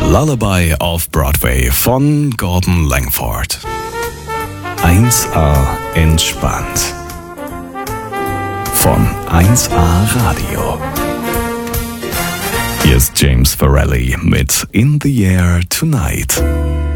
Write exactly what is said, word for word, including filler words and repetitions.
Lullaby auf Broadway von Gordon Langford. eins A entspannt. Von eins A Radio. Hier ist James Farrelly mit In the Air Tonight.